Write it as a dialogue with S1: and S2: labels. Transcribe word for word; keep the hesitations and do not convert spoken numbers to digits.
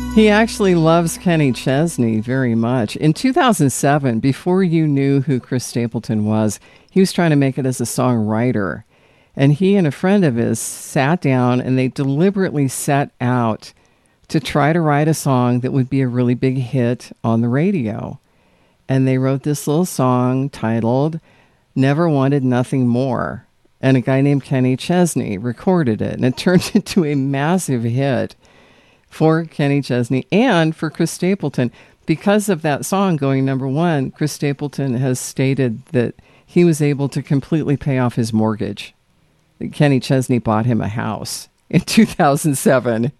S1: He actually loves Kenny Chesney very much. In two thousand seven, before you knew who Chris Stapleton was, he was trying to make it as a songwriter. And he and a friend of his sat down and they deliberately set out to try to write a song that would be a really big hit on the radio. And they wrote this little song titled Never Wanted Nothing More. And a guy named Kenny Chesney recorded it. And it turned into a massive hit for Kenny Chesney and for Chris Stapleton. Because of that song going number one, Chris Stapleton has stated that he was able to completely pay off his mortgage. Kenny Chesney bought him a house in two thousand seven.